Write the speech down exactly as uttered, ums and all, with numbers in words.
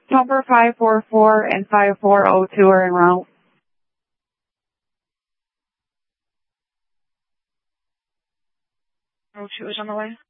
Number five four four and five four zero two are en route. Oh two is on the way.